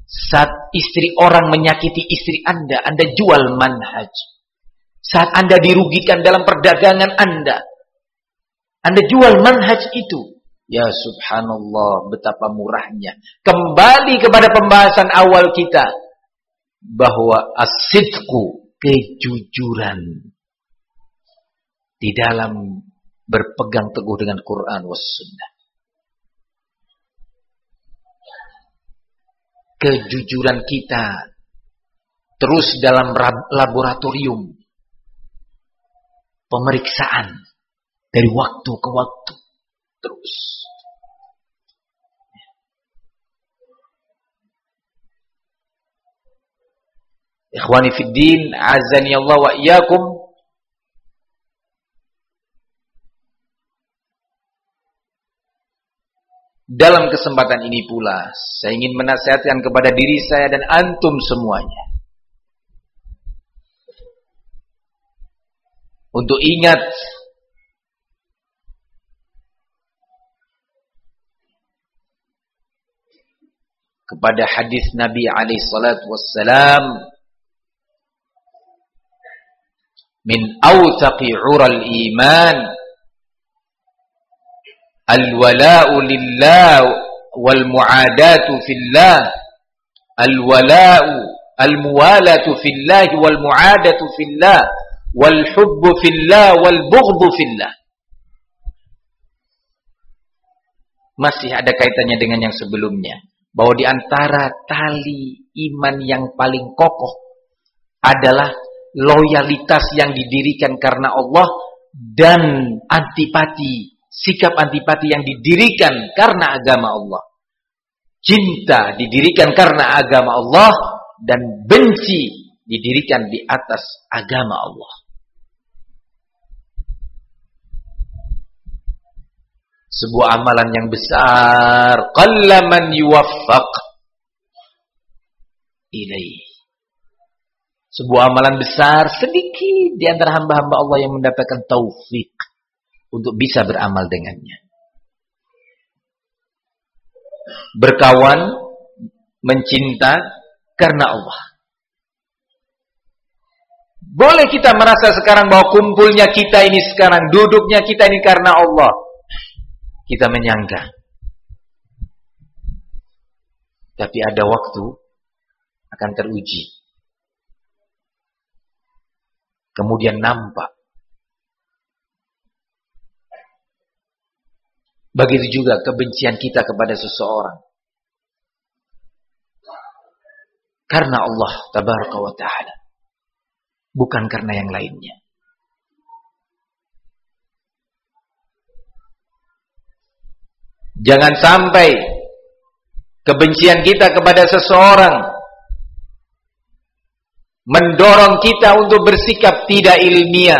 Saat istri orang menyakiti istri Anda jual manhaj. Saat Anda dirugikan dalam perdagangan Anda jual manhaj itu. Ya subhanallah, betapa murahnya. Kembali kepada pembahasan awal kita, bahwa as-sidqu, kejujuran di dalam berpegang teguh dengan Quran was sunnah. Kejujuran kita terus dalam laboratorium pemeriksaan dari waktu ke waktu terus. Ikhwani fid din, azani Allah wa iyyakum. Dalam kesempatan ini pula saya ingin menasihatkan kepada diri saya dan antum semuanya untuk ingat kepada hadis Nabi alaihi salatu wassalam, min awthaqi 'ural iman al-wala'u lillah wal mu'adatu fillah, al-wala'u al-muwalatu fillah wal mu'adatu fillah wal hubbu fillah wal bughdhu fillah. Masih ada kaitannya dengan yang sebelumnya, bahwa di antara tali iman yang paling kokoh adalah loyalitas yang didirikan karena Allah dan antipati, sikap antipati yang didirikan karena agama Allah. Cinta didirikan karena agama Allah dan benci didirikan di atas agama Allah. Sebuah amalan yang besar, qallaman yuwaffaq ilaih. Sebuah amalan besar, sedikit di antara hamba-hamba Allah yang mendapatkan taufik untuk bisa beramal dengannya. Berkawan, mencinta karena Allah. Boleh kita merasa sekarang bahwa kumpulnya kita ini sekarang, duduknya kita ini karena Allah. Kita menyangka. Tapi ada waktu akan teruji. Kemudian nampak. Begitu juga kebencian kita kepada seseorang. Karena Allah tabaraka wa ta'ala. Bukan karena yang lainnya. Jangan sampai kebencian kita kepada seseorang mendorong kita untuk bersikap tidak ilmiah,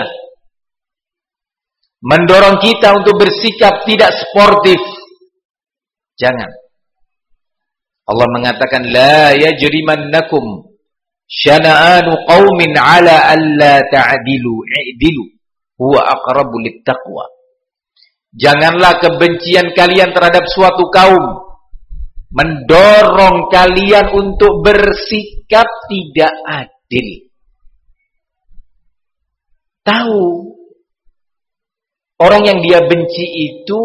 mendorong kita untuk bersikap tidak sportif. Jangan. Allah mengatakan, la yajrimannakum syana'anu qaumin ala alla ta'dilu i'dilu huwa aqrabu littaqwa. Janganlah kebencian kalian terhadap suatu kaum mendorong kalian untuk bersikap tidak adil. Tahu orang yang dia benci itu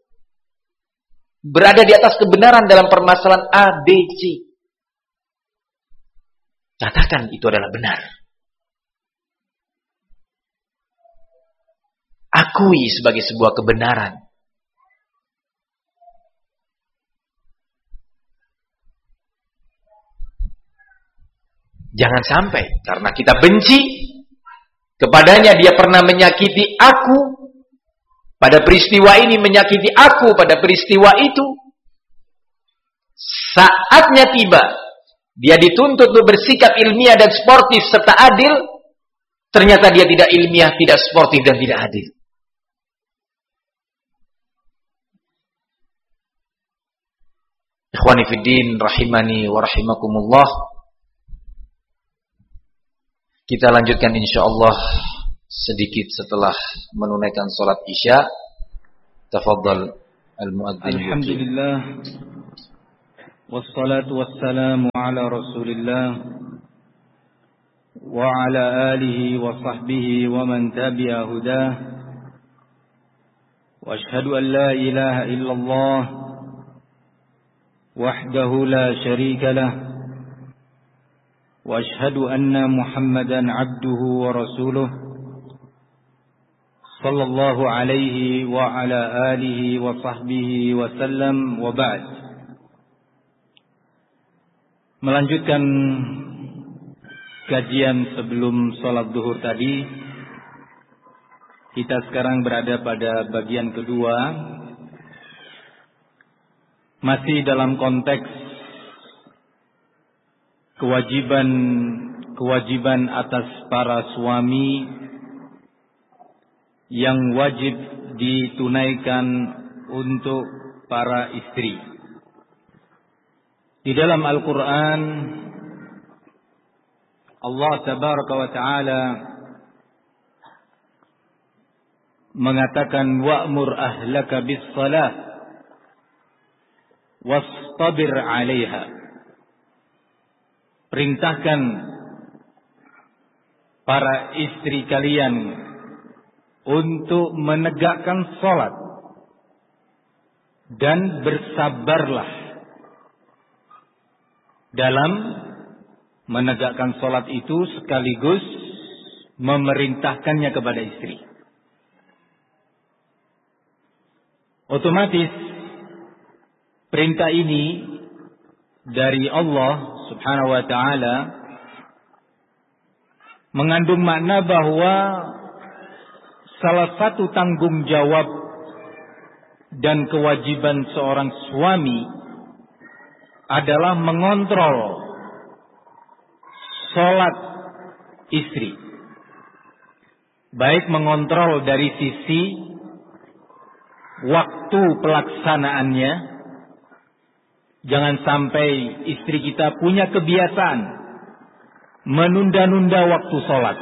berada di atas kebenaran dalam permasalahan A, B, C. Katakan itu adalah benar. Akui sebagai sebuah kebenaran. Jangan sampai karena kita benci kepadanya, dia pernah menyakiti aku, pada peristiwa ini menyakiti aku, pada peristiwa itu. Saatnya tiba, dia dituntut untuk bersikap ilmiah dan sportif serta adil, ternyata dia tidak ilmiah, tidak sportif dan tidak adil. Ikhwani fiddin rahimani wa rahimakumullah. Kita lanjutkan insyaallah sedikit setelah menunaikan salat Isya. Tafadhal al-muadzin. Alhamdulillah. والصلاة والسلام على رسول الله وعلى آله وصحبه ومن تبع هداه وأشهد أن لا إله إلا الله وحده لا شريك له وأشهد أن محمدا عبده ورسوله صلى الله عليه وعلى آله وصحبه وسلم وبعد. Melanjutkan kajian sebelum sholat duhur tadi, kita sekarang berada pada bagian kedua, masih dalam konteks kewajiban atas para suami yang wajib ditunaikan untuk para istri. Di dalam Al-Quran, Allah Tabaraka wa Ta'ala mengatakan, wa'mur ahlaka bis-salah wastabir 'alaiha. Perintahkan para istri kalian untuk menegakkan salat dan bersabarlah dalam menegakkan salat itu, sekaligus memerintahkannya kepada istri. Otomatis perintah ini dari Allah Subhanahu wa Ta'ala mengandung makna bahwa salah satu tanggung jawab dan kewajiban seorang suami adalah mengontrol salat istri. Baik mengontrol dari sisi waktu pelaksanaannya. Jangan sampai istri kita punya kebiasaan menunda-nunda waktu salat.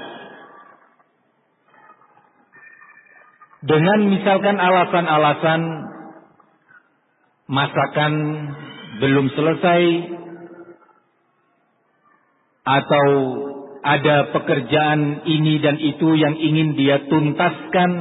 Dengan misalkan alasan-alasan masakan belum selesai, atau ada pekerjaan ini dan itu yang ingin dia tuntaskan.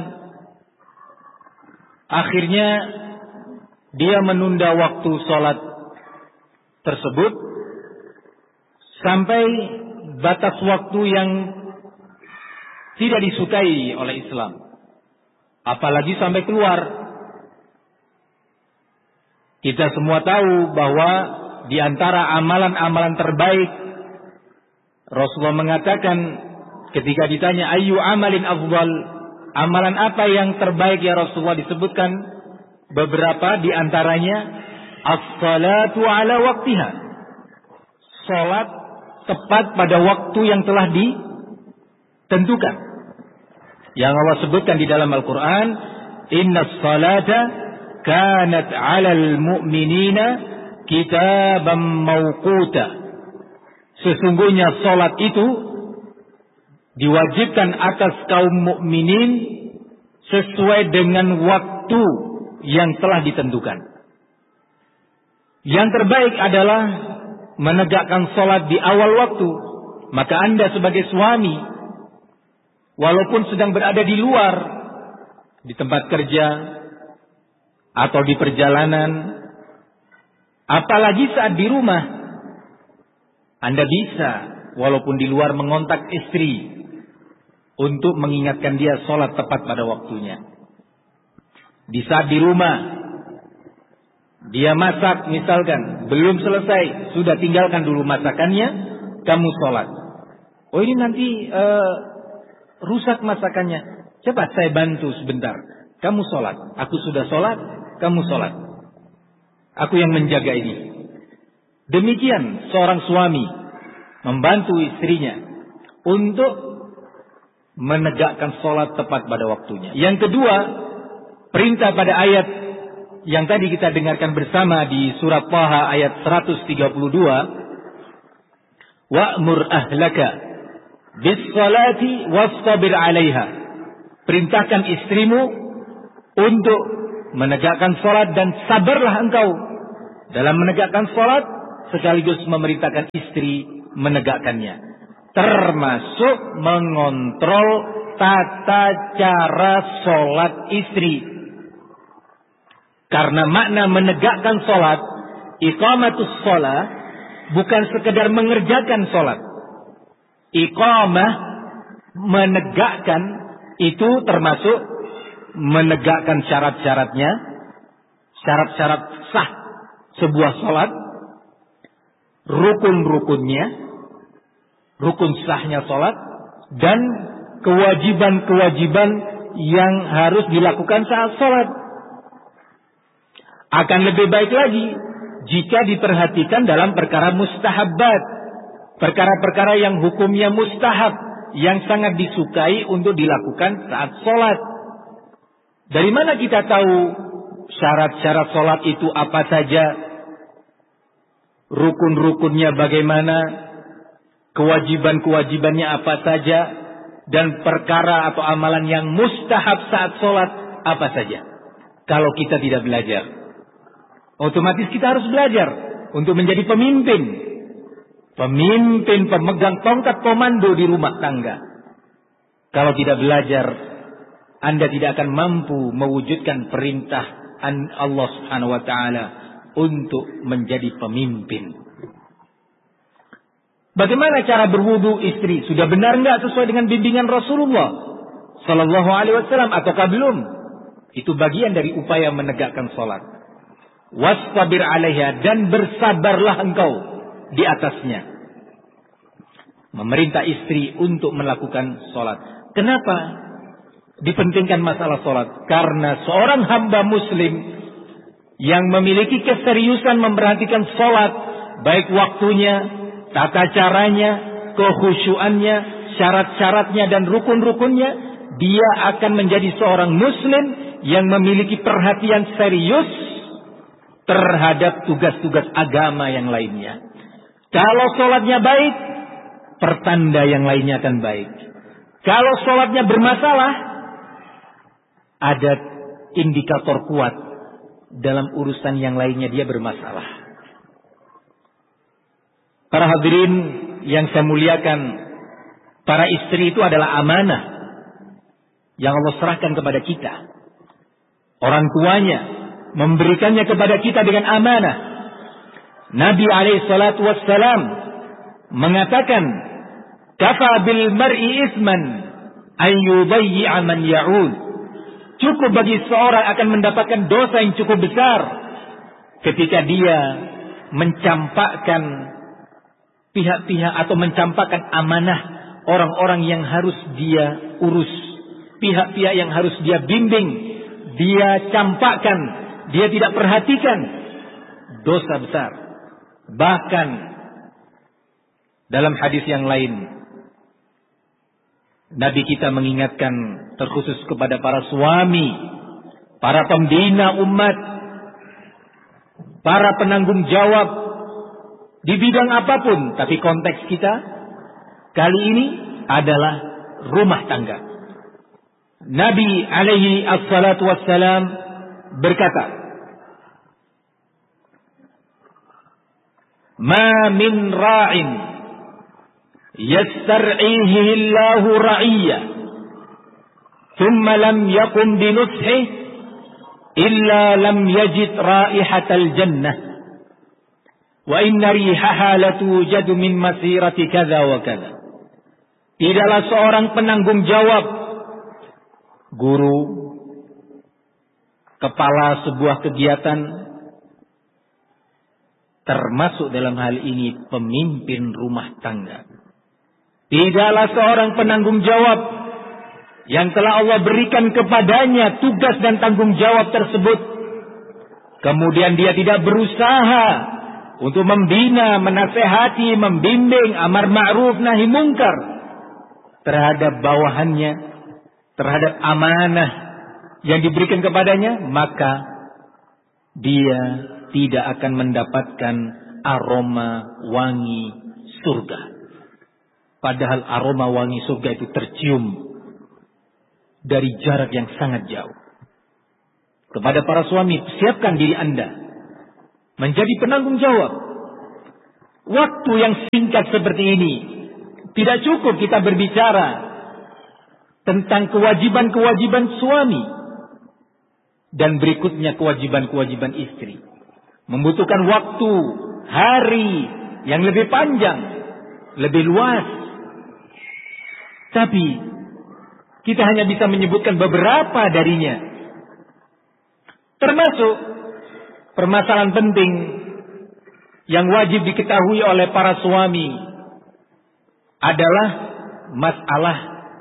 Akhirnya dia menunda waktu sholat tersebut sampai batas waktu yang tidak disukai oleh Islam, apalagi sampai keluar. Kita semua tahu bahwa di antara amalan-amalan terbaik, Rasulullah mengatakan ketika ditanya ayyu amalin afdal, amalan apa yang terbaik ya Rasulullah, disebutkan beberapa di antaranya as-salatu ala waqtiha, salat tepat pada waktu yang telah ditentukan. Yang Allah sebutkan di dalam Al-Qur'an, innas salata kanat 'alal mu'minina kitaban mawquta. Sesungguhnya salat itu diwajibkan atas kaum mukminin sesuai dengan waktu yang telah ditentukan. Yang terbaik adalah menegakkan salat di awal waktu. Maka Anda sebagai suami, walaupun sedang berada di luar, di tempat kerja atau di perjalanan, apalagi saat di rumah, Anda bisa walaupun di luar mengontak istri untuk mengingatkan dia sholat tepat pada waktunya. Di saat di rumah dia masak misalkan, belum selesai, sudah tinggalkan dulu masakannya, kamu sholat. Oh ini nanti rusak masakannya, cepat saya bantu sebentar, kamu sholat. Aku sudah sholat, kamu sholat. Aku yang menjaga ini. Demikian seorang suami membantu istrinya untuk menegakkan sholat tepat pada waktunya. Yang kedua, perintah pada ayat yang tadi kita dengarkan bersama di surat Thaha ayat 132, wa'mur ahlaka bis-salati wastabir 'alaiha. Perintahkan istrimu untuk menegakkan salat dan sabarlah engkau dalam menegakkan salat sekaligus memerintahkan istri menegakkannya. Termasuk mengontrol tata cara sholat istri. Karena makna menegakkan sholat, iqamatus sholat, bukan sekedar mengerjakan sholat. Iqamah, menegakkan, itu termasuk menegakkan syarat-syaratnya, syarat-syarat sah sebuah sholat, rukun-rukunnya, rukun sahnya sholat, dan kewajiban-kewajiban yang harus dilakukan saat sholat. Akan lebih baik lagi jika diperhatikan dalam perkara mustahabbat, perkara-perkara yang hukumnya mustahab, yang sangat disukai untuk dilakukan saat sholat. Dari mana kita tahu syarat-syarat sholat itu apa saja, rukun-rukunnya bagaimana, kewajiban-kewajibannya apa saja, dan perkara atau amalan yang mustahab saat sholat apa saja? Kalau kita tidak belajar, otomatis kita harus belajar untuk menjadi pemimpin. Pemimpin pemegang tongkat komando di rumah tangga. Kalau tidak belajar, Anda tidak akan mampu mewujudkan perintah Allah Subhanahu wa taala untuk menjadi pemimpin. Bagaimana cara berwudu istri? Sudah benar enggak sesuai dengan bimbingan Rasulullah sallallahu alaihi wasallam ataukah belum? Itu bagian dari upaya menegakkan salat. Wastabir 'alaiha, dan bersabarlah engkau di atasnya. Memerintah istri untuk melakukan salat. Kenapa dipentingkan masalah salat? Karena seorang hamba muslim yang memiliki keseriusan memperhatikan salat, baik waktunya, tata caranya, kekhusyuannya, syarat-syaratnya dan rukun-rukunnya, dia akan menjadi seorang muslim yang memiliki perhatian serius terhadap tugas-tugas agama yang lainnya. Kalau sholatnya baik, pertanda yang lainnya akan baik. Kalau sholatnya bermasalah, ada indikator kuat dalam urusan yang lainnya dia bermasalah. Para hadirin yang saya muliakan, para istri itu adalah amanah yang Allah serahkan kepada kita. Orang tuanya memberikannya kepada kita dengan amanah. Nabi alaihissalatu wassalam mengatakan, kafa bil mar'i isman an yudayyi'a man ya'ud. Cukup bagi seorang akan mendapatkan dosa yang cukup besar ketika dia mencampakkan pihak-pihak atau mencampakkan amanah orang-orang yang harus dia urus, pihak-pihak yang harus dia bimbing, dia campakkan, dia tidak perhatikan. Dosa besar. Bahkan dalam hadis yang lain, Nabi kita mengingatkan terkhusus kepada para suami, para pembina umat, para penanggung jawab di bidang apapun, tapi konteks kita kali ini adalah rumah tangga. Nabi alaihi assalatu wassalam berkata, "Ma min ra'in yastar'ihi Allahu ra'iyya thumma lam yaqum bi nushihi illa lam yajid ra'ihatal jannah wa inna rihaha latujadu min masirati kadza wa kadza." Tidaklah seorang penanggung jawab, guru, kepala sebuah kegiatan, termasuk dalam hal ini pemimpin rumah tangga, tidaklah seorang penanggung jawab yang telah Allah berikan kepadanya tugas dan tanggung jawab tersebut, kemudian dia tidak berusaha untuk membina, menasehati, membimbing, amar ma'ruf nahi mungkar terhadap bawahannya, terhadap amanah yang diberikan kepadanya, maka dia tidak akan mendapatkan aroma wangi surga. Padahal aroma wangi surga itu tercium dari jarak yang sangat jauh. Kepada para suami, siapkan diri Anda menjadi penanggung jawab. waktu yang singkat seperti ini tidak cukup kita berbicara tentang kewajiban-kewajiban suami dan berikutnya kewajiban-kewajiban istri. Membutuhkan waktu, hari yang lebih panjang, lebih luas. Tapi kita hanya bisa menyebutkan beberapa darinya. Termasuk permasalahan penting yang wajib diketahui oleh para suami adalah masalah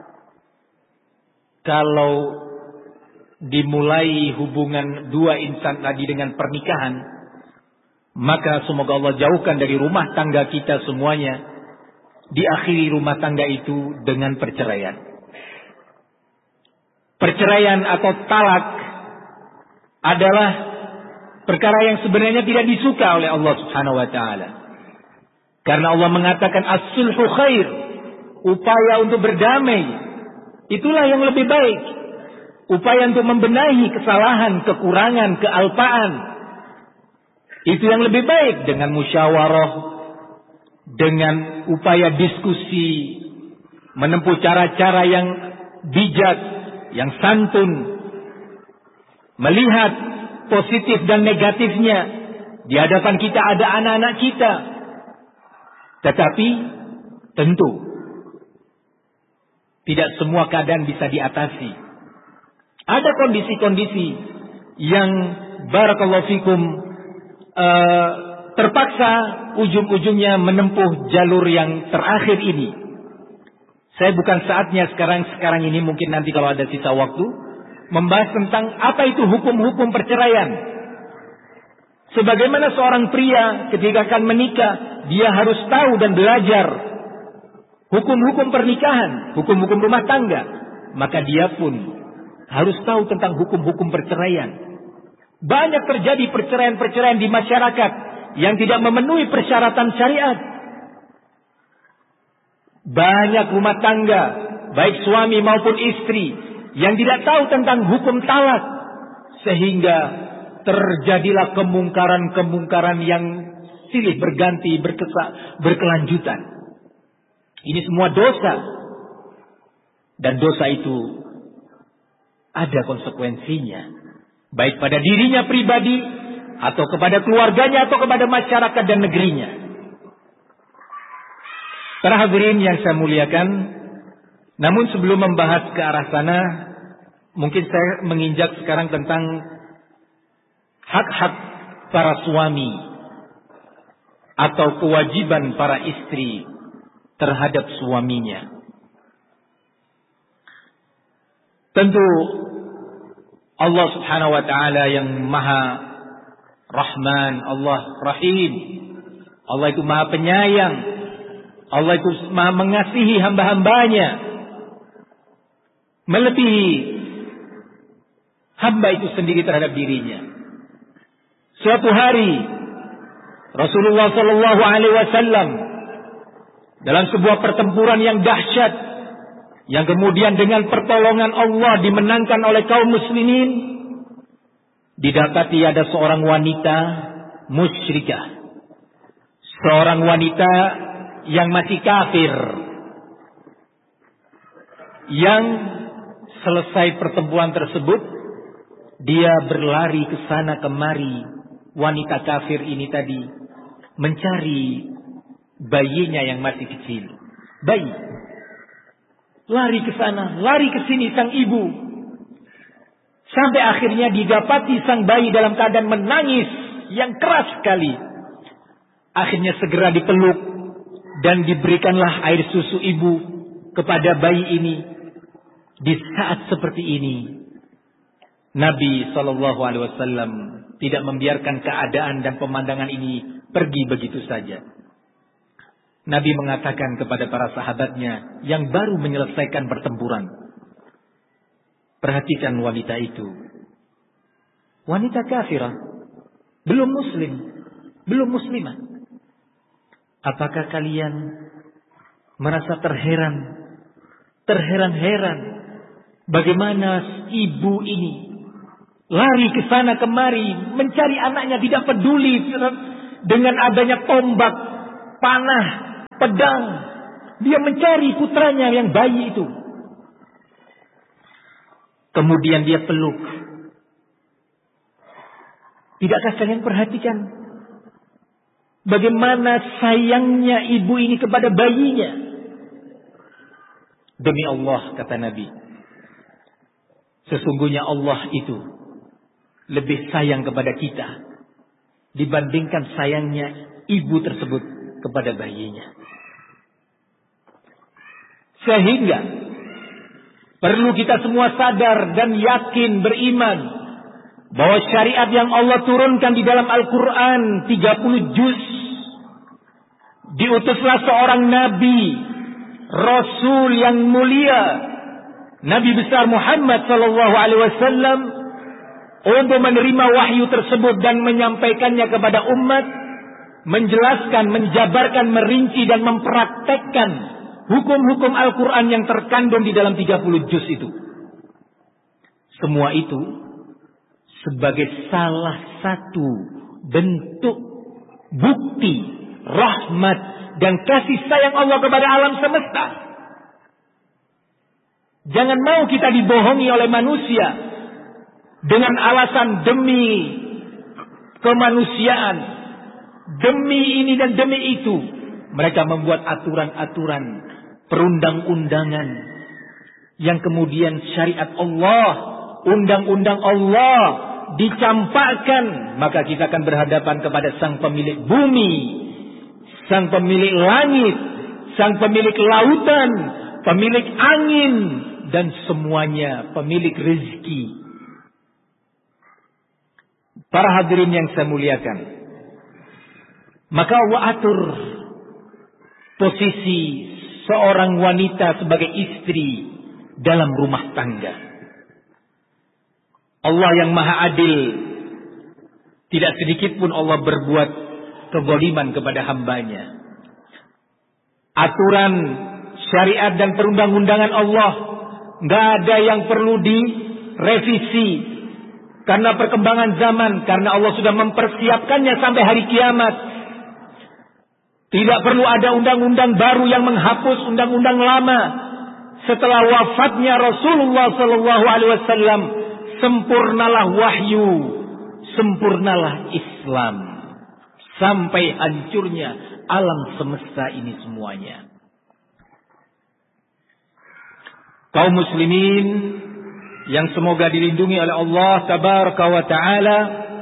kalau dimulai hubungan dua insan tadi dengan pernikahan, maka semoga Allah jauhkan dari rumah tangga kita semuanya, diakhiri rumah tangga itu dengan perceraian. Perceraian atau talak adalah perkara yang sebenarnya tidak disuka oleh Allah Subhanahu wa taala. Karena Allah mengatakan as-sulhu khair, upaya untuk berdamai itulah yang lebih baik. Upaya untuk membenahi kesalahan, kekurangan, kealpaan, itu yang lebih baik dengan musyawarah, dengan upaya diskusi, menempuh cara-cara yang bijak, yang santun, melihat positif dan negatifnya. Di hadapan kita ada anak-anak kita. Tetapi tentu tidak semua keadaan bisa diatasi. Ada kondisi-kondisi yang barakallahu fikum terpaksa ujung-ujungnya menempuh jalur yang terakhir ini. Saya bukan saatnya sekarang ini, mungkin nanti kalau ada sisa waktu, membahas tentang apa itu hukum-hukum perceraian. Sebagaimana seorang pria ketika akan menikah, dia harus tahu dan belajar hukum-hukum pernikahan, hukum-hukum rumah tangga. Maka dia pun harus tahu tentang hukum-hukum perceraian. Banyak terjadi perceraian-perceraian di masyarakat yang tidak memenuhi persyaratan syariat. Banyak rumah tangga, baik suami maupun istri, yang tidak tahu tentang hukum talak, sehingga terjadilah kemungkaran-kemungkaran yang silih berganti, berkelanjutan. Ini semua dosa. Dan dosa itu ada konsekuensinya, baik pada dirinya pribadi, atau kepada keluarganya, atau kepada masyarakat dan negerinya. Para hadirin yang saya muliakan, namun sebelum membahas ke arah sana, mungkin saya menginjak sekarang tentang hak-hak para suami atau kewajiban para istri terhadap suaminya. Tentu Allah Subhanahu wa taala yang Maha Rahman, Allah Rahim. Allah itu Maha Penyayang. Allah itu Maha mengasihi hamba-hambanya, melebihi hamba itu sendiri terhadap dirinya. Suatu hari Rasulullah sallallahu alaihi wasallam dalam sebuah pertempuran yang dahsyat, yang kemudian dengan pertolongan Allah dimenangkan oleh kaum muslimin, didapati ada seorang wanita musyrikah, seorang wanita yang masih kafir, yang selesai pertempuran tersebut dia berlari ke sana kemari. Wanita kafir ini tadi mencari bayinya yang masih kecil. Bayi lari ke sana, lari ke sini sang ibu, sampai akhirnya didapati sang bayi dalam keadaan menangis yang keras sekali. Akhirnya segera dipeluk dan diberikanlah air susu ibu kepada bayi ini. Di saat seperti ini, Nabi SAW tidak membiarkan keadaan dan pemandangan ini pergi begitu saja. Nabi mengatakan kepada para sahabatnya yang baru menyelesaikan pertempuran, perhatikan wanita itu. Wanita kafirah, belum muslim, belum muslimah. Apakah kalian merasa terheran-heran bagaimana ibu ini lari ke sana kemari mencari anaknya, tidak peduli dengan adanya tombak panah, pedang. Dia mencari putranya yang bayi itu. Kemudian dia peluk. Tidakkah kalian perhatikan bagaimana sayangnya ibu ini kepada bayinya? Demi Allah, kata Nabi, sesungguhnya Allah itu lebih sayang kepada kita dibandingkan sayangnya ibu tersebut kepada bayinya. Sehingga perlu kita semua sadar dan yakin, beriman bahwa syariat yang Allah turunkan di dalam Al-Quran 30 juz, diutuslah seorang nabi, rasul yang mulia, Nabi besar Muhammad SAW, untuk menerima wahyu tersebut dan menyampaikannya kepada umat, menjelaskan, menjabarkan, merinci dan mempraktekkan hukum-hukum Al-Quran yang terkandung di dalam 30 juz itu. Semua itu sebagai salah satu bentuk bukti rahmat dan kasih sayang Allah kepada alam semesta. Jangan mau kita dibohongi oleh manusia dengan alasan demi kemanusiaan, demi ini dan demi itu. Mereka membuat aturan-aturan, perundang-undangan yang kemudian syariat Allah, undang-undang Allah dicampakkan, maka kita akan berhadapan kepada sang pemilik bumi, sang pemilik langit, sang pemilik lautan, pemilik angin, dan semuanya pemilik rezeki. Para hadirin yang saya muliakan, maka Allah atur posisi seorang wanita sebagai istri dalam rumah tangga. Allah yang maha adil, tidak sedikit pun Allah berbuat kezaliman kepada hambanya. Aturan, syariat dan perundang-undangan Allah nggak ada yang perlu direvisi karena perkembangan zaman, karena Allah sudah mempersiapkannya sampai hari kiamat. Tidak perlu ada undang-undang baru yang menghapus undang-undang lama. Setelah wafatnya Rasulullah SAW, sempurnalah wahyu, sempurnalah Islam, sampai hancurnya alam semesta ini semuanya. Kaum muslimin yang semoga dilindungi oleh Allah Tabaraka wa Ta'ala,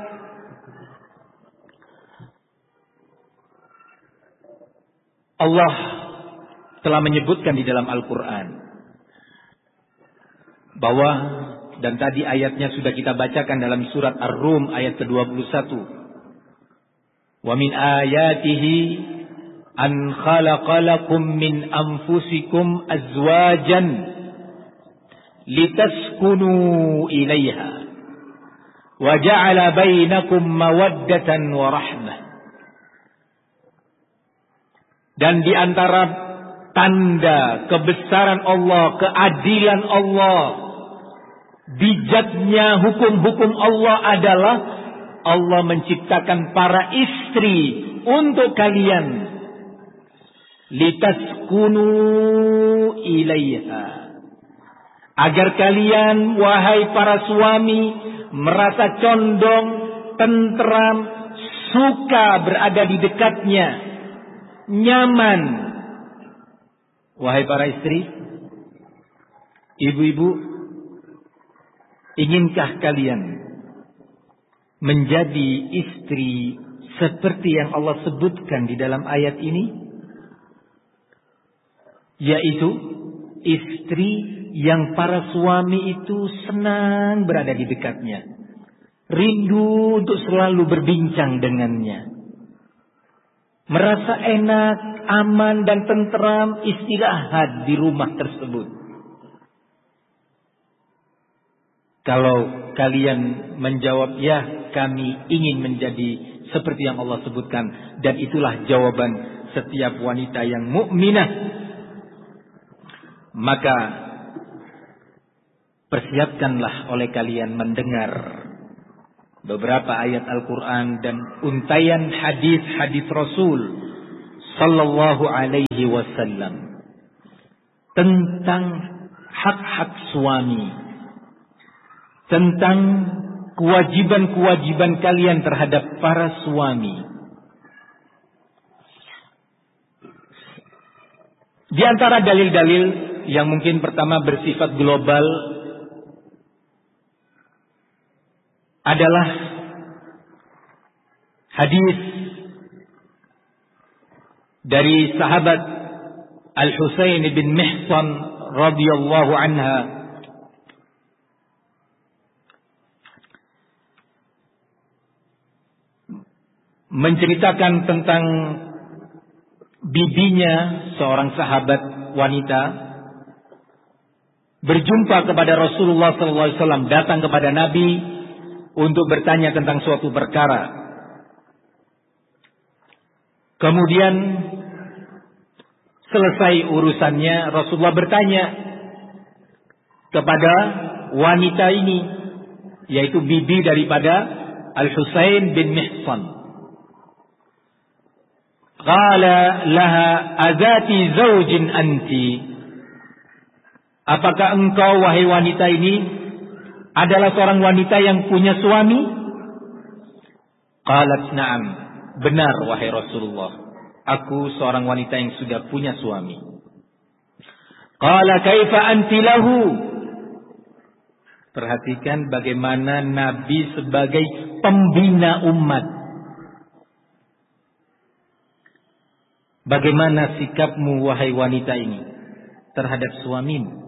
Allah telah menyebutkan di dalam Al-Quran bahwa, dan tadi ayatnya sudah kita bacakan dalam surat Ar-Rum ayat ke-21, wa min ayatihi an khalaqalakum min anfusikum azwajan litaskunu ilaiha wa ja'ala bainakum mawaddatan wa rahmah. Dan di antara tanda kebesaran Allah, keadilan Allah, bijaknya hukum-hukum Allah adalah Allah menciptakan para istri untuk kalian, litaskunu ilaiha, agar kalian wahai para suami merasa condong, tentram, suka berada di dekatnya, nyaman. Wahai para istri, ibu-ibu, inginkah kalian menjadi istri seperti yang Allah sebutkan di dalam ayat ini? Yaitu istri yang para suami itu senang berada di dekatnya, rindu untuk selalu berbincang dengannya, merasa enak, aman dan tentram istirahat di rumah tersebut. Kalau kalian menjawab, ya kami ingin menjadi seperti yang Allah sebutkan, dan itulah jawaban setiap wanita yang mukminah, maka persiapkanlah oleh kalian mendengar beberapa ayat Al-Quran dan untayan hadis-hadis Rasul sallallahu alaihi wasallam tentang hak-hak suami, tentang kewajiban-kewajiban kalian terhadap para suami. Di antara dalil-dalil yang mungkin pertama bersifat global adalah hadis dari sahabat Al-Husain bin Mihsan radhiyallahu anha menceritakan tentang bibinya, seorang sahabat wanita berjumpa kepada Rasulullah SAW, datang kepada Nabi untuk bertanya tentang suatu perkara. Kemudian selesai urusannya, Rasulullah bertanya kepada wanita ini, yaitu bibi daripada Al-Husain bin Mihsan. Qala laha azati zawjin anti. Apakah engkau, wahai wanita ini, adalah seorang wanita yang punya suami? Qalat na'am. Benar, wahai Rasulullah. Aku seorang wanita yang sudah punya suami. Qala kaifa anti lahu. Perhatikan bagaimana Nabi sebagai pembina umat. Bagaimana sikapmu, wahai wanita ini, terhadap suamimu?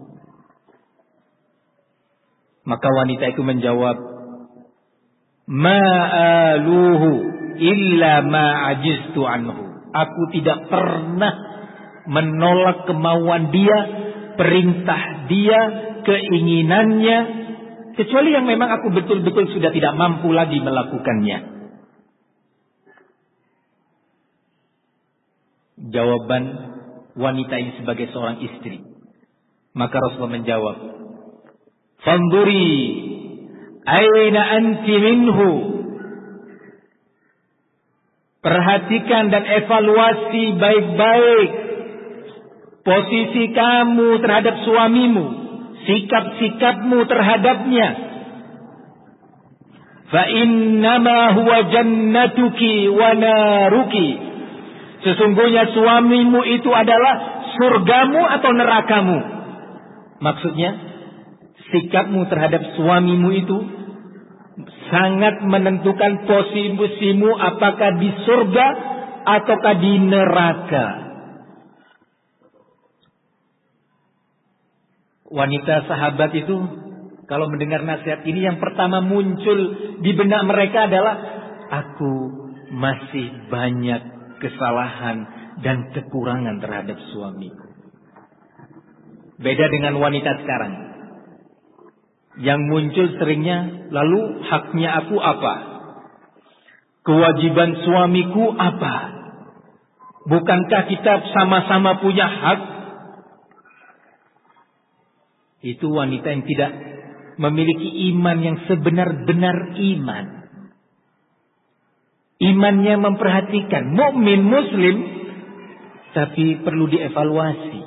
Maka wanita itu menjawab, ma'aluhu illa ma'ajiztu anhu. Aku tidak pernah menolak kemauan dia, perintah dia, keinginannya, kecuali yang memang aku betul-betul sudah tidak mampu lagi melakukannya. Jawaban wanita ini sebagai seorang istri. Maka Rasulullah menjawab, fanduri aina anti minhu. Perhatikan dan evaluasi baik-baik posisi kamu terhadap suamimu, sikap-sikapmu terhadapnya. Fa innama huwa jannatuki wa naruki. Sesungguhnya suamimu itu adalah surgamu atau nerakamu. Maksudnya, sikapmu terhadap suamimu itu sangat menentukan posisimu apakah di surga ataukah di neraka. Wanita sahabat itu kalau mendengar nasihat ini, yang pertama muncul di benak mereka adalah, aku masih banyak kesalahan dan kekurangan terhadap suamiku. Beda dengan wanita sekarang, yang muncul seringnya, lalu haknya aku apa? Kewajiban suamiku apa? Bukankah kita sama-sama punya hak? Itu wanita yang tidak memiliki iman yang sebenar-benar iman. Imannya memperhatikan, mukmin muslim, tapi perlu dievaluasi.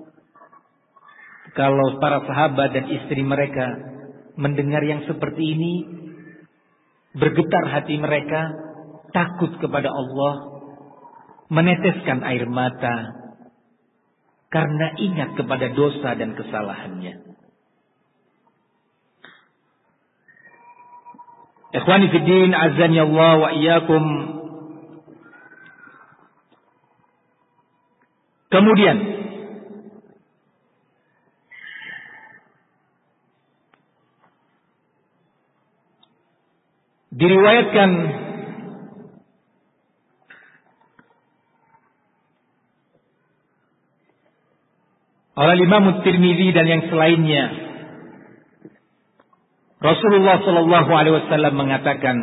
Kalau para sahabat dan istri mereka mendengar yang seperti ini, bergetar hati mereka, takut kepada Allah, meneteskan air mata karena ingat kepada dosa dan kesalahannya. Ikhwani fi din, azani Allah wa iyyakum. Kemudian diriwayatkan oleh Imam Tirmidzi dan yang selainnya, Rasulullah Shallallahu Alaihi Wasallam mengatakan,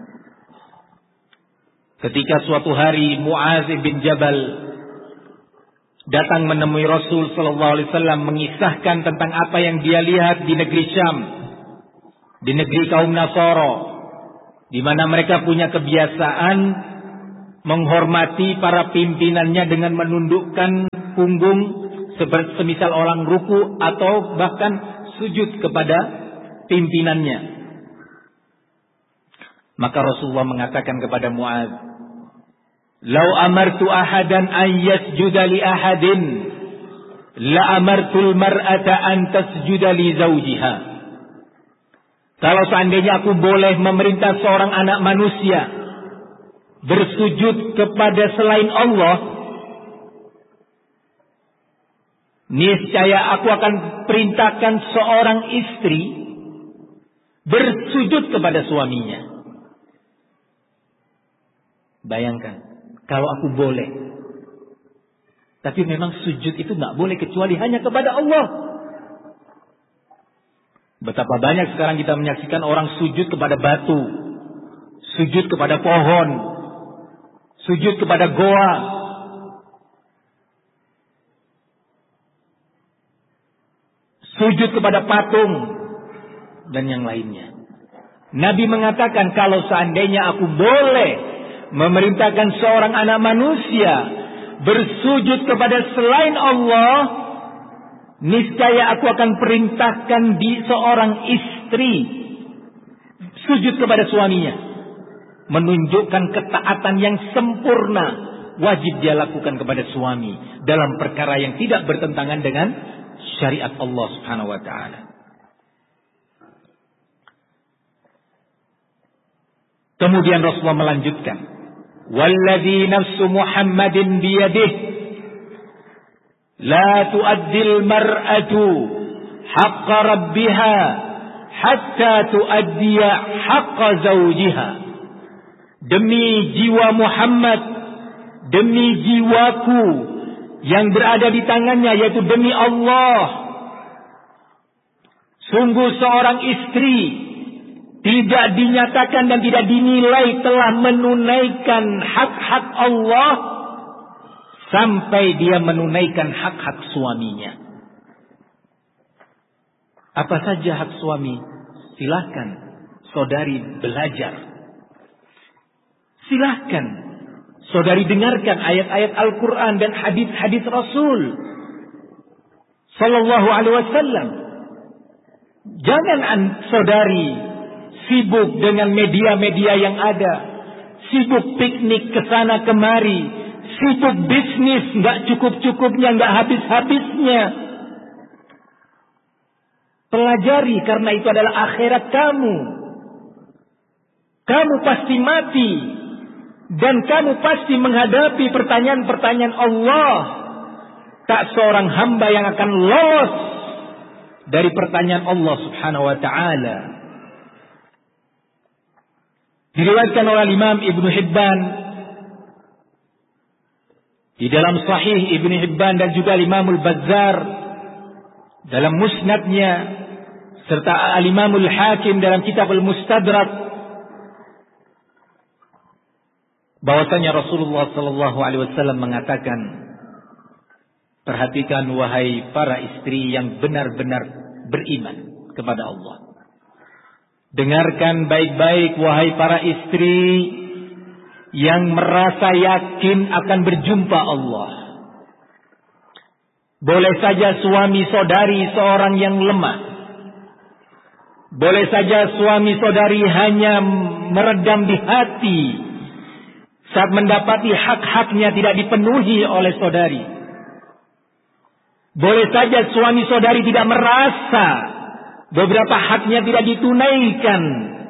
ketika suatu hari Muaz bin Jabal datang menemui Rasul Shallallahu Alaihi Wasallam mengisahkan tentang apa yang dia lihat di negeri Syam, di negeri kaum Nasara, di mana mereka punya kebiasaan menghormati para pimpinannya dengan menundukkan punggung semisal orang ruku atau bahkan sujud kepada pimpinannya. Maka Rasulullah mengatakan kepada Mu'adz, "Lau amartu ahadan an yasjuda li ahadin, la amartul mar'ata an tasjuda li zawjiha." Kalau seandainya aku boleh memerintah seorang anak manusia bersujud kepada selain Allah, niscaya aku akan perintahkan seorang istri bersujud kepada suaminya. Bayangkan, kalau aku boleh. Tapi memang sujud itu nggak boleh kecuali hanya kepada Allah. Betapa banyak sekarang kita menyaksikan orang sujud kepada batu, sujud kepada pohon, sujud kepada goa, sujud kepada patung, dan yang lainnya. Nabi mengatakan, kalau seandainya aku boleh memerintahkan seorang anak manusia bersujud kepada selain Allah, niscaya aku akan perintahkan di seorang istri sujud kepada suaminya, menunjukkan ketaatan yang sempurna wajib dia lakukan kepada suami dalam perkara yang tidak bertentangan dengan syariat Allah Subhanahu wa taala. Kemudian Rasulullah melanjutkan, "Walladzi nafsu Muhammadin biyadihi la tu'addil mar'atu haqqa rabbiha hatta tu'addiya haqqa zawjiha." Demi jiwa Muhammad, demi jiwaku yang berada di tangannya, yaitu demi Allah, sungguh seorang istri tidak dinyatakan dan tidak dinilai telah menunaikan hak-hak Allah sampai dia menunaikan hak-hak suaminya. Apa saja hak suami? Silahkan saudari belajar. Silahkan saudari dengarkan ayat-ayat Al-Quran dan hadis-hadis Rasul Sallallahu Alaihi Wasallam. Jangan saudari sibuk dengan media-media yang ada, sibuk piknik kesana kemari, sibuk bisnis nggak cukup-cukupnya, nggak habis-habisnya. Pelajari, karena itu adalah akhirat kamu. Kamu pasti mati dan kamu pasti menghadapi pertanyaan-pertanyaan Allah. Tak seorang hamba yang akan lolos dari pertanyaan Allah Subhanahu wa taala. Diriwayatkan oleh Imam Ibnu Hibban di dalam Sahih Ibnu Hibban dan juga Imamul Bazzar dalam Musnadnya, serta Al-Imamul Hakim dalam Kitab Al-Mustadrak, bahwasanya Rasulullah sallallahu alaihi wasallam mengatakan, perhatikan wahai para istri yang benar-benar beriman kepada Allah. Dengarkan baik-baik wahai para istri yang merasa yakin akan berjumpa Allah. Boleh saja suami saudari seorang yang lemah. Boleh saja suami saudari hanya meredam di hati saat mendapati hak-haknya tidak dipenuhi oleh saudari. Boleh saja suami saudari tidak merasa beberapa haknya tidak ditunaikan.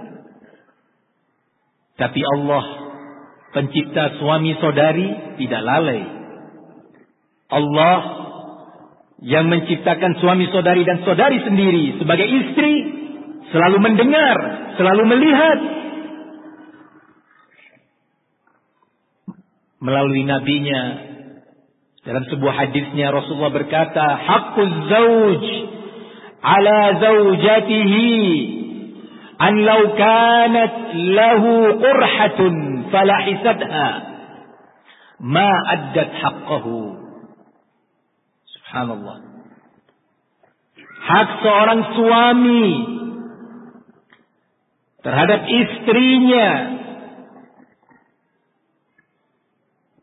Tapi Allah, pencipta suami saudari, tidak lalai. Allah yang menciptakan suami saudari dan saudari sendiri sebagai istri selalu mendengar, selalu melihat. Melalui nabinya, dalam sebuah hadisnya Rasulullah berkata, "Haqquz zauj ala zaujatihi an law kanat lahu qurhatun falahisatha ma addat haqqahu." Subhanallah. Hak seorang suami terhadap istrinya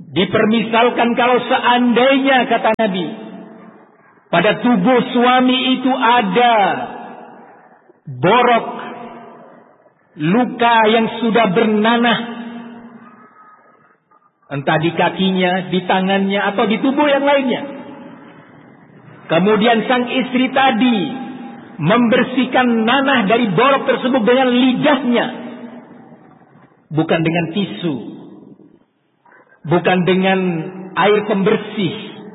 Dipermisalkan kalau seandainya, kata Nabi, pada tubuh suami itu ada borok, luka yang sudah bernanah, entah di kakinya, di tangannya, atau di tubuh yang lainnya. Kemudian sang istri tadi membersihkan nanah dari borok tersebut dengan lidahnya, bukan dengan tisu, bukan dengan air pembersih,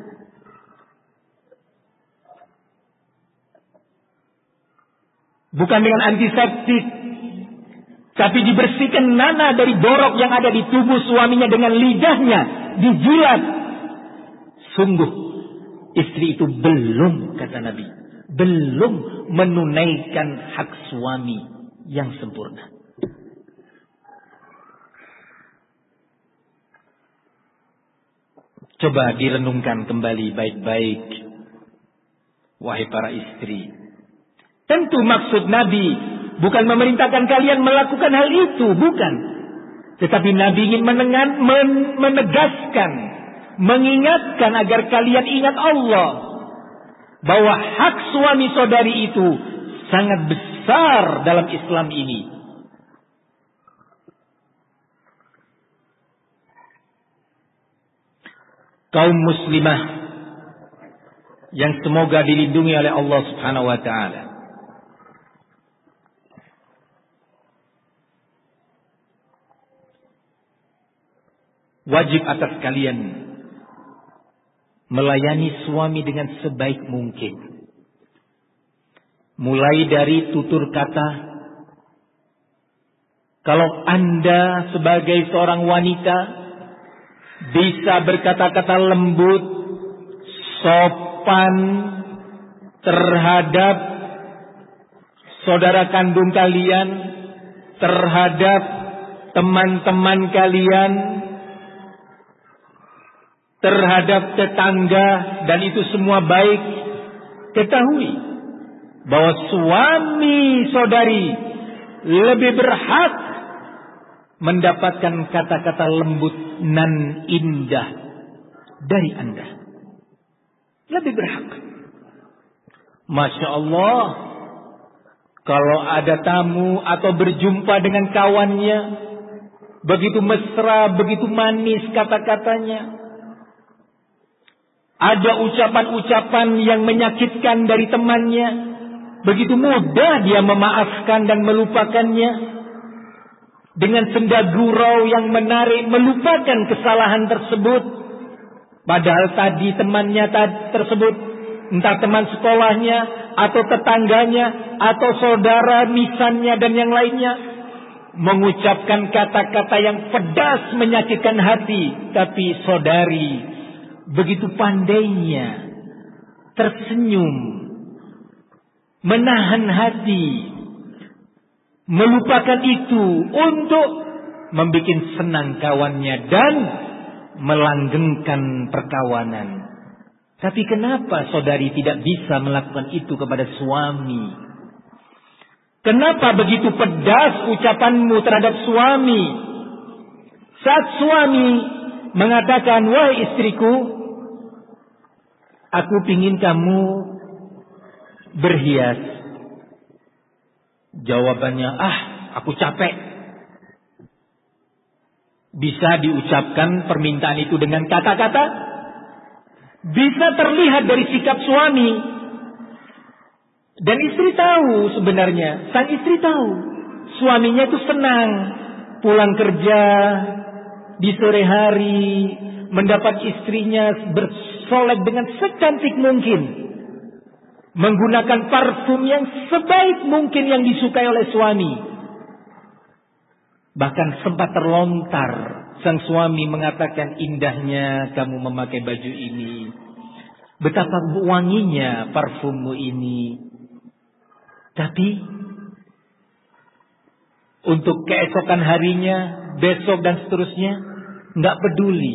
bukan dengan antiseptik, tapi dibersihkan nanah dari borok yang ada di tubuh suaminya dengan lidahnya, dijilat. Sungguh istri itu belum, kata Nabi, belum menunaikan hak suami yang sempurna. Coba direnungkan kembali baik-baik, wahai para istri. Tentu maksud Nabi bukan memerintahkan kalian melakukan hal itu, bukan. Tetapi Nabi ingin menegaskan, mengingatkan agar kalian ingat Allah, bahwa hak suami saudari itu sangat besar dalam Islam ini. Kaum muslimah yang semoga dilindungi oleh Allah Subhanahu wa taala, wajib atas kalian melayani suami dengan sebaik mungkin. Mulai dari tutur kata. Kalau Anda sebagai seorang wanita bisa berkata-kata lembut, sopan terhadap saudara kandung kalian, terhadap teman-teman kalian, terhadap tetangga, dan itu semua baik, ketahui bahwa suami saudari lebih berhak mendapatkan kata-kata lembut nan indah dari Anda. Lebih berhak. Masya Allah, kalau ada tamu atau berjumpa dengan kawannya, begitu mesra, begitu manis kata-katanya, ada ucapan-ucapan yang menyakitkan dari temannya, begitu mudah dia memaafkan dan melupakannya. Dengan senda gurau yang menarik, melupakan kesalahan tersebut. Padahal tadi temannya tersebut, entah teman sekolahnya, atau tetangganya, atau saudara misannya dan yang lainnya, mengucapkan kata-kata yang pedas menyakitkan hati. Tapi saudari begitu pandainya tersenyum, menahan hati, melupakan itu untuk membuat senang kawannya dan melanggengkan perkawanan. Tapi kenapa saudari tidak bisa melakukan itu kepada suami? Kenapa begitu pedas ucapanmu terhadap suami? Saat suami mengatakan, wahai istriku, aku pingin kamu berhias. Jawabannya, aku capek. Bisa diucapkan permintaan itu dengan kata-kata. Bisa terlihat dari sikap suami. Dan istri tahu sebenarnya. Sang istri tahu. Suaminya itu senang pulang kerja di sore hari, mendapat istrinya bersolek dengan secantik mungkin, menggunakan parfum yang sebaik mungkin yang disukai oleh suami. Bahkan sempat terlontar sang suami mengatakan, indahnya kamu memakai baju ini, betapa wanginya parfummu ini. Tapi untuk keesokan harinya, besok dan seterusnya, nggak peduli.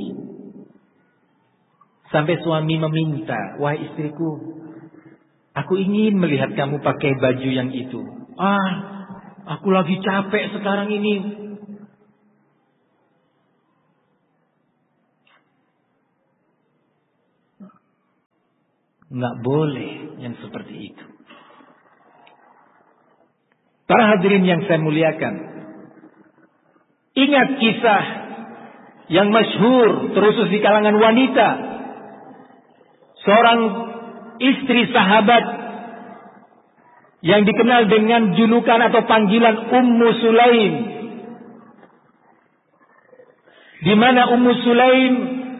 Sampai suami meminta, wahai istriku, aku ingin melihat kamu pakai baju yang itu. Aku lagi capek sekarang ini. Nggak boleh yang seperti itu. Para hadirin yang saya muliakan, ingat kisah yang masyhur terusus di kalangan wanita. Seorang istri sahabat yang dikenal dengan julukan atau panggilan Ummu Sulaim. Di mana Ummu Sulaim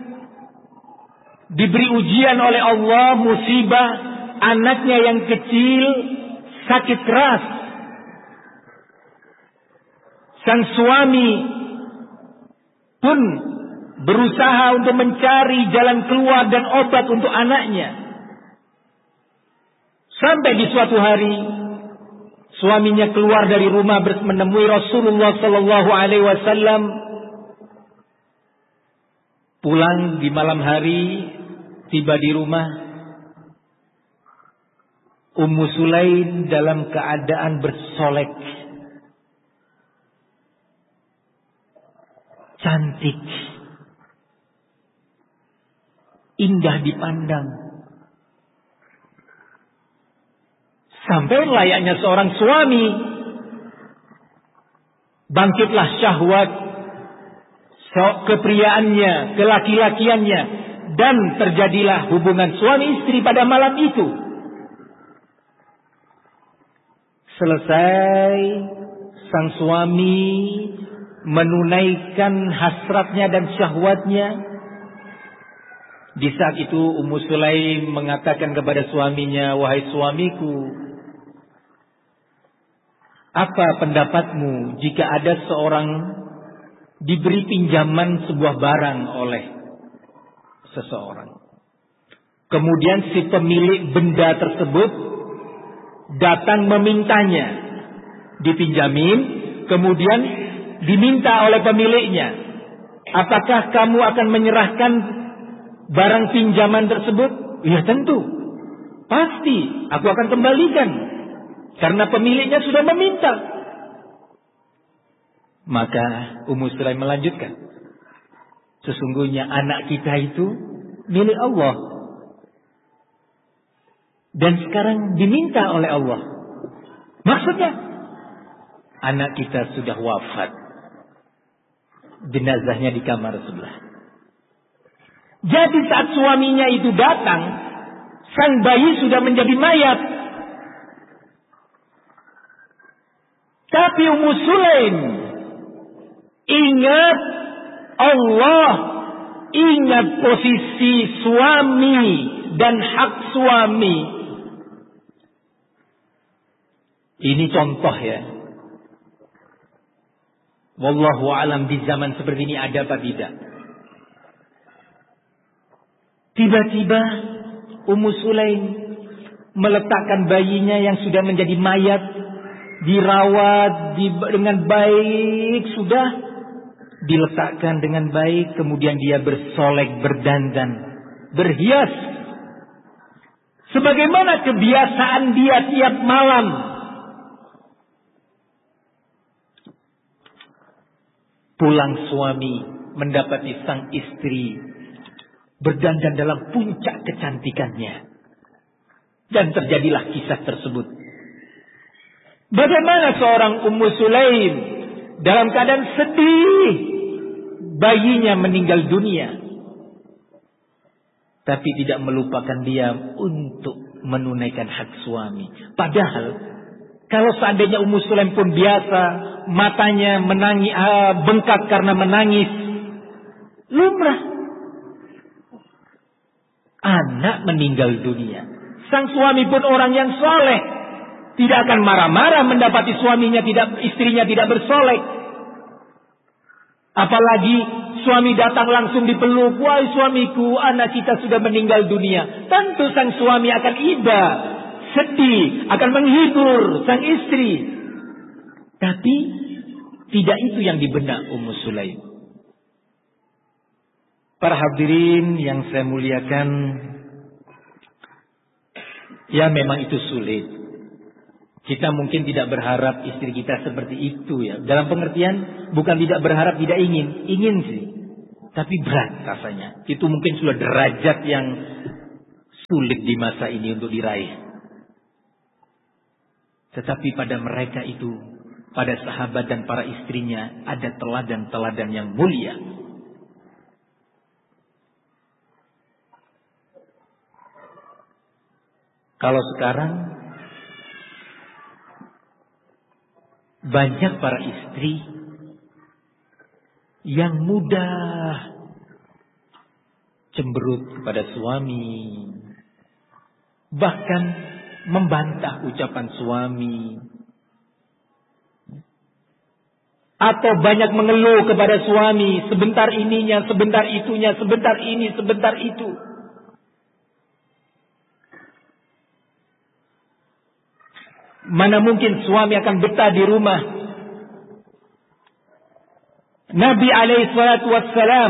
diberi ujian oleh Allah, musibah, anaknya yang kecil sakit keras. Sang suami pun berusaha untuk mencari jalan keluar dan obat untuk anaknya. Sampai di suatu hari suaminya keluar dari rumah menemui Rasulullah sallallahu alaihi wasallam. Pulang di malam hari, tiba di rumah, Ummu Sulaim dalam keadaan bersolek, cantik, indah dipandang. Sampai layaknya seorang suami, bangkitlah syahwat kepriaannya, kelaki-lakiannya, dan terjadilah hubungan suami istri pada malam itu. Selesai, sang suami menunaikan hasratnya dan syahwatnya. Di saat itu Ummu Sulaim mengatakan kepada suaminya, "Wahai suamiku, apa pendapatmu jika ada seorang diberi pinjaman sebuah barang oleh seseorang, kemudian si pemilik benda tersebut datang memintanya, dipinjamin, kemudian diminta oleh pemiliknya, apakah kamu akan menyerahkan barang pinjaman tersebut?" "Ya tentu, pasti aku akan kembalikan, karena pemiliknya sudah meminta." Maka Ummu Sulaim melanjutkan, "Sesungguhnya anak kita itu milik Allah, dan sekarang diminta oleh Allah." Maksudnya, anak kita sudah wafat, jenazahnya di kamar sebelah. Jadi saat suaminya itu datang, sang bayi sudah menjadi mayat. Tapi Ummu Sulaim ingat Allah, ingat posisi suami dan hak suami. Ini contoh ya. Wallahu alam di zaman seperti ini ada apa tidak. Tiba-tiba Ummu Sulaim meletakkan bayinya yang sudah menjadi mayat, dirawat dengan baik, sudah diletakkan dengan baik, kemudian dia bersolek, berdandan, berhias, sebagaimana kebiasaan dia tiap malam. Pulang suami mendapati sang istri berdandan dalam puncak kecantikannya, dan terjadilah kisah tersebut. Bagaimana seorang Ummu Sulaim dalam keadaan sedih, bayinya meninggal dunia, tapi tidak melupakan dia untuk menunaikan hak suami. Padahal kalau seandainya Ummu Sulaim pun biasa, matanya menangis, bengkak karena menangis, lumrah. Anak meninggal dunia, sang suami pun orang yang soleh, tidak akan marah-marah mendapati istrinya tidak bersolek. Apalagi suami datang langsung dipeluk, "Wahai suamiku, anak kita sudah meninggal dunia." Tentu sang suami akan iba, sedih, akan menghibur sang istri. Tapi tidak itu yang dibenak Ummu Sulaim. Para hadirin yang saya muliakan, ya memang itu sulit. Kita mungkin tidak berharap istri kita seperti itu ya. Dalam pengertian bukan tidak berharap, tidak ingin. Ingin sih, tapi berat rasanya. Itu mungkin sudah derajat yang sulit di masa ini untuk diraih. Tetapi pada mereka itu, pada sahabat dan para istrinya, ada teladan-teladan yang mulia. Kalau sekarang banyak para istri yang mudah cemberut kepada suami, bahkan membantah ucapan suami, atau banyak mengeluh kepada suami, sebentar ininya, sebentar itunya, sebentar ini, sebentar itu. Mana mungkin suami akan betah di rumah? Nabi alaihi salatu wassalam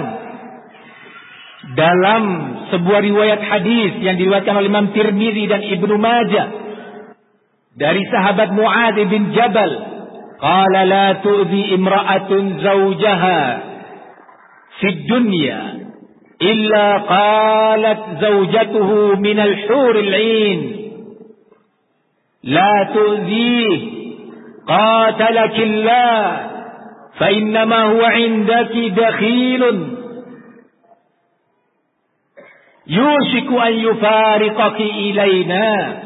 dalam sebuah riwayat hadis yang diriwayatkan oleh Imam Tirmidzi dan Ibnu Majah dari sahabat Mu'adz bin Jabal, qala la tu'zi imra'atun zawjaha fid dunya illa qalat zawjatuhu min al-huril 'ain la tu'zi qatalakillah fa innama huwa 'indaki dakhilun yushiku an yufariqaki ilaina.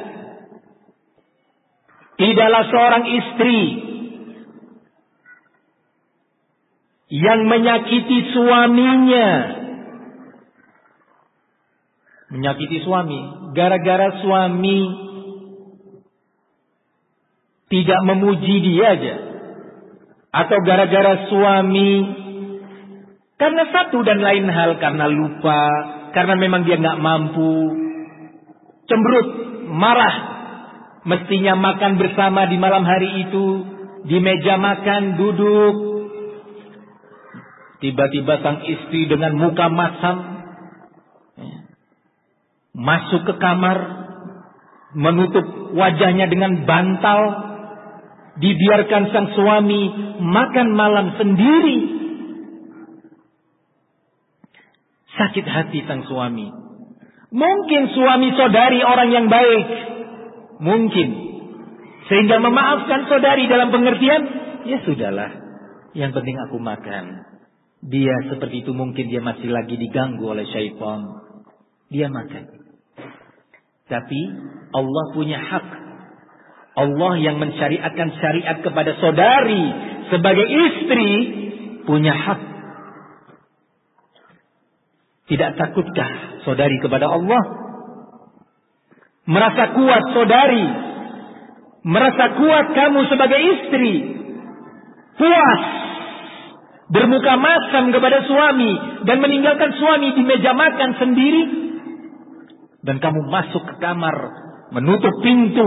Tidaklah seorang istri yang menyakiti suaminya, menyakiti suami gara-gara suami tidak memuji dia aja, atau gara-gara suami karena satu dan lain hal, karena lupa, karena memang dia nggak mampu, cemberut, marah, mestinya makan bersama di malam hari itu, di meja makan, duduk, tiba-tiba sang istri dengan muka masam masuk ke kamar, menutup wajahnya dengan bantal, dibiarkan sang suami makan malam sendiri. Sakit hati sang suami. Mungkin suami saudari orang yang baik, mungkin, sehingga memaafkan saudari dalam pengertian, ya sudahlah, yang penting aku makan. Dia seperti itu, mungkin dia masih lagi diganggu oleh syaitan, dia makan. Tapi Allah punya hak. Allah yang mensyariatkan syariat kepada saudari sebagai istri punya hak. Tidak takutkah saudari kepada Allah? Merasa kuat saudari, merasa kuat kamu sebagai istri, puas bermuka masam kepada suami dan meninggalkan suami di meja makan sendiri, dan kamu masuk ke kamar menutup pintu.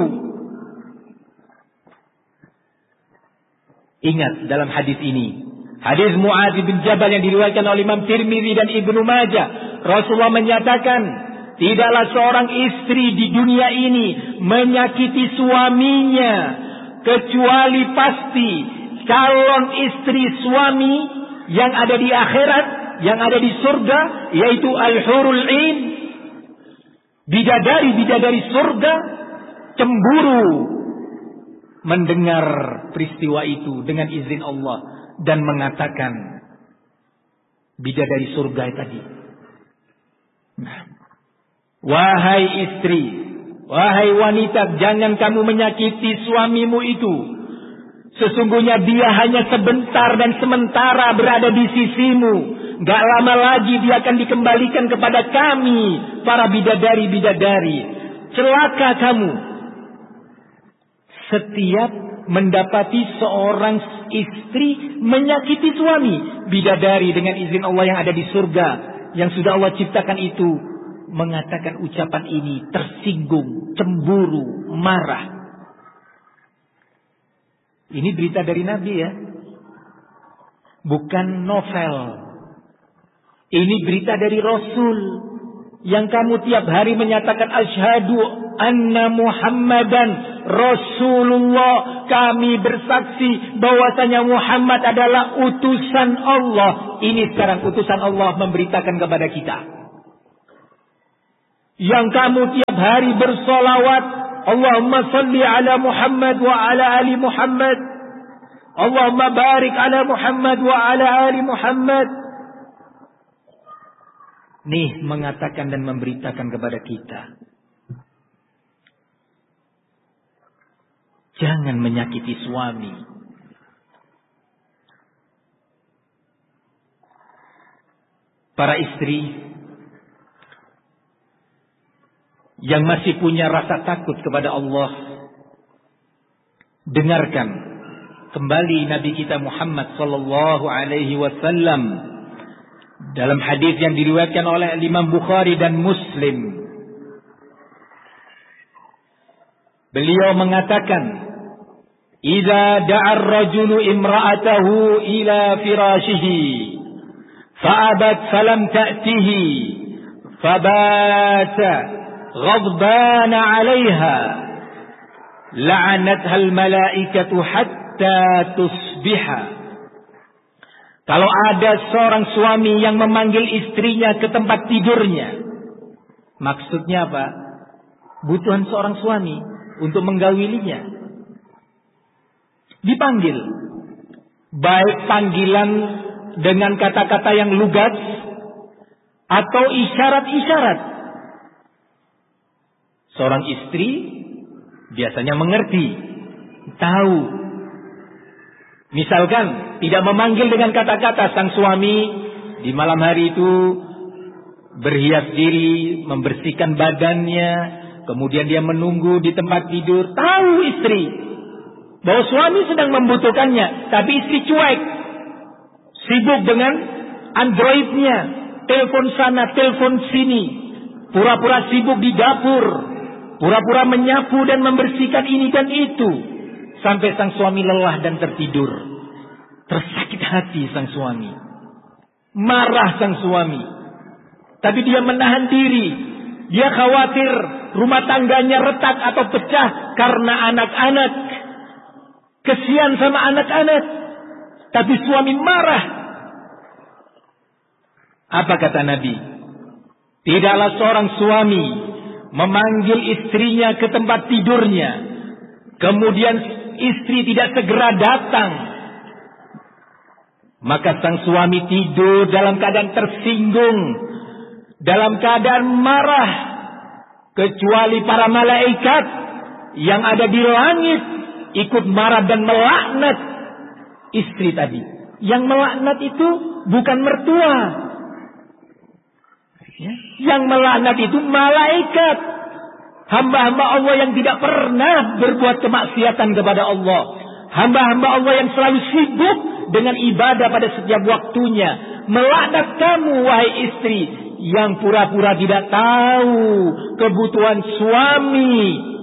Ingat dalam hadis ini, hadis Mu'adz bin Jabal yang diriwayatkan oleh Imam Tirmidzi dan Ibnu Majah, Rasulullah menyatakan, tidaklah seorang istri di dunia ini menyakiti suaminya kecuali pasti calon istri suami yang ada di akhirat, yang ada di surga, yaitu al-hurul 'ain, bidadari-bidadari surga, cemburu mendengar peristiwa itu dengan izin Allah dan mengatakan, bidadari surga tadi, wahai istri, wahai wanita, jangan kamu menyakiti suamimu itu. Sesungguhnya dia hanya sebentar dan sementara berada di sisimu. Gak lama lagi dia akan dikembalikan kepada kami, para bidadari-bidadari. Celaka kamu setiap mendapati seorang istri menyakiti suami. Bidadari dengan izin Allah yang ada di surga, yang sudah Allah ciptakan itu, mengatakan ucapan ini, tersinggung, cemburu, marah. Ini berita dari Nabi ya, bukan novel. Ini berita dari Rasul, yang kamu tiap hari menyatakan asyhadu anna Muhammadan Rasulullah. Kami bersaksi bahwasanya Muhammad adalah utusan Allah. Ini sekarang utusan Allah memberitakan kepada kita. yang kamu tiap hari bersolawat, Allahumma salli ala Muhammad wa ala ali Muhammad, Allahumma barik ala Muhammad wa ala ali Muhammad. Nih mengatakan dan memberitakan kepada kita, jangan menyakiti suami. Para istri yang masih punya rasa takut kepada Allah, dengarkan kembali Nabi kita Muhammad sallallahu alaihi wasallam dalam hadis yang diriwayatkan oleh Imam Bukhari dan Muslim. Beliau mengatakan, "Idza da'a ar-rajulu imra'atahu ila firashihi fa'abat falam ta'tihi fabata ghadbana 'alayha la'anatha al-malaikatu hatta tusbiha." Kalau ada seorang suami yang memanggil istrinya ke tempat tidurnya, maksudnya apa? Butuhan seorang suami untuk menggaulinya. Dipanggil, baik panggilan dengan kata-kata yang lugas atau isyarat-isyarat. Seorang istri biasanya mengerti, tahu. Misalkan tidak memanggil dengan kata-kata, sang suami di malam hari itu berhias diri, membersihkan badannya, kemudian dia menunggu di tempat tidur. Tahu istri bahwa suami sedang membutuhkannya, tapi istri cuek, sibuk dengan Androidnya, telepon sana, telepon sini, pura-pura sibuk di dapur, pura-pura menyapu dan membersihkan ini dan itu, sampai sang suami lelah dan tertidur. Tersakit hati sang suami, marah sang suami, tapi dia menahan diri. Dia khawatir rumah tangganya retak atau pecah karena anak-anak. Kesian sama anak-anak, tapi suami marah. Apa kata Nabi? Tidaklah seorang suami memanggil istrinya ke tempat tidurnya, kemudian istri tidak segera datang, maka sang suami tidur dalam keadaan tersinggung, dalam keadaan marah, kecuali para malaikat yang ada di langit ikut marah dan melaknat istri tadi. Yang melaknat itu bukan mertua, yang melaknat itu malaikat, hamba-hamba Allah yang tidak pernah berbuat kemaksiatan kepada Allah, hamba-hamba Allah yang selalu sibuk dengan ibadah pada setiap waktunya. Melaknat kamu wahai istri yang pura-pura tidak tahu kebutuhan suami.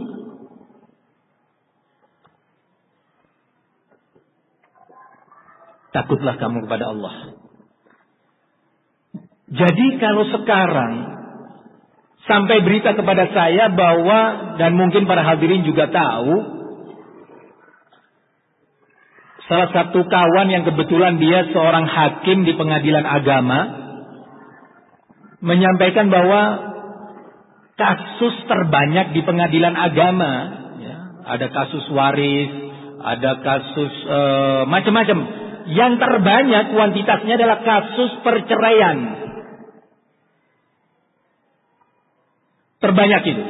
Takutlah kamu kepada Allah. Jadi kalau sekarang sampai berita kepada saya bahwa, dan mungkin para hadirin juga tahu, salah satu kawan yang kebetulan dia seorang hakim di pengadilan agama menyampaikan bahwa kasus terbanyak di pengadilan agama, ya, ada kasus waris, ada kasus macam-macam. Yang terbanyak kuantitasnya adalah kasus perceraian. Terbanyak itu.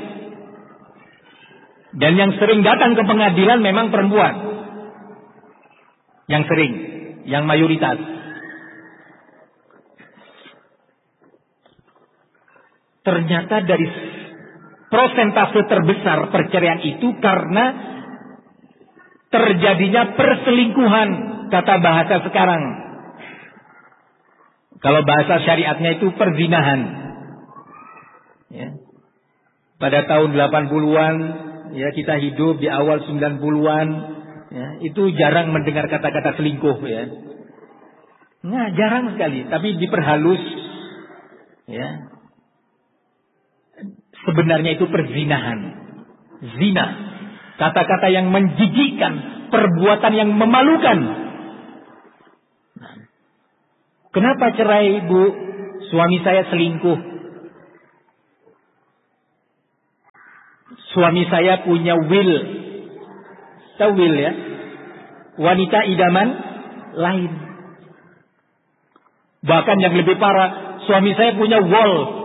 Dan yang sering datang ke pengadilan memang perempuan. Yang sering, yang mayoritas. Ternyata dari persentase terbesar perceraian itu karena terjadinya perselingkuhan, kata bahasa sekarang. Kalau bahasa syariatnya itu perzinahan. Ya. Pada tahun 80-an, ya, kita hidup di awal 90-an, ya, itu jarang mendengar kata-kata selingkuh, ya. Nah, jarang sekali, tapi diperhalus, ya. Sebenarnya itu perzinahan, zina, kata-kata yang menjijikkan, perbuatan yang memalukan. Nah, kenapa cerai, Bu? Suami saya selingkuh. Suami saya punya will. Tahu will ya? Wanita idaman lain. Bahkan yang lebih parah, suami saya punya wall.